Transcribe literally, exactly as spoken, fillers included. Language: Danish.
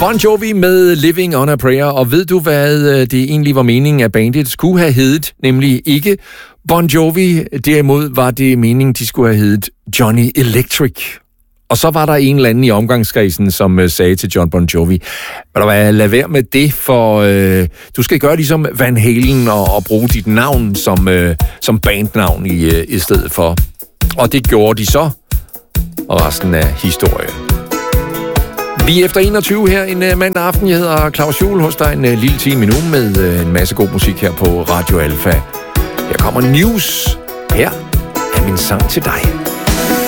Bon Jovi med Living on a Prayer, og ved du, hvad det egentlig var meningen, at bandet skulle have heddet? Nemlig ikke Bon Jovi, derimod var det meningen, de skulle have heddet Johnny Electric. Og så var der en eller anden i omgangskredsen, som uh, sagde til John Bon Jovi, lad være med det, for uh, du skal gøre ligesom Van Halen og, og bruge dit navn som, uh, som bandnavn i, uh, i stedet for. Og det gjorde de så, og resten af historien. Vi er efter enogtyve her en uh, mandag aften. Jeg hedder Claus Juhl hos dig en uh, lille time nu med uh, en masse god musik her på Radio Alfa. Her kommer News. Her er min sang til dig.